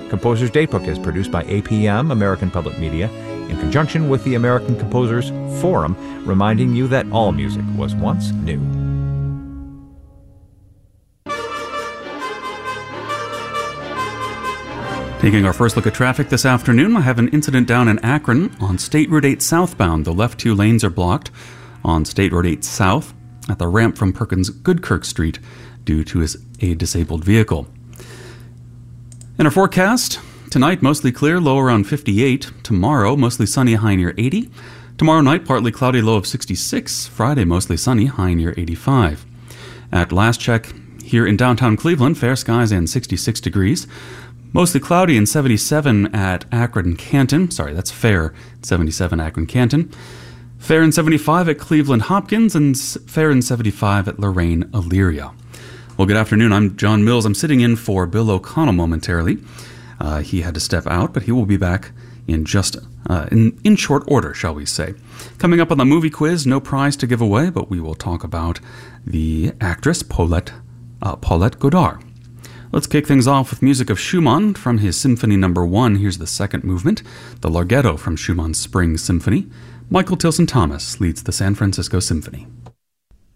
Composers Daybook is produced by APM, American Public Media, in conjunction with the American Composers Forum, reminding you that all music was once new. Taking our first look at traffic this afternoon, I have an incident down in Akron on State Road 8 southbound. The left two lanes are blocked on State Road 8 south at the ramp from Perkins Goodkirk Street due to a disabled vehicle. In our forecast, tonight mostly clear, low around 58. Tomorrow, mostly sunny, high near 80. Tomorrow night, partly cloudy, low of 66. Friday, mostly sunny, high near 85. At last check, here in downtown Cleveland, fair skies and 66 degrees. Mostly cloudy and 77 at Akron Canton. Sorry, that's fair, 77 Akron Canton. Fair and 75 at Cleveland Hopkins, and fair and 75 at Lorraine Elyria. Well, good afternoon. I'm John Mills. I'm sitting in for Bill O'Connell momentarily. He had to step out, but he will be back in just in short order, shall we say. Coming up on the movie quiz, no prize to give away, but we will talk about the actress Paulette Goddard. Let's kick things off with music of Schumann from his Symphony No. 1. Here's the second movement, the Larghetto from Schumann's Spring Symphony. Michael Tilson Thomas leads the San Francisco Symphony.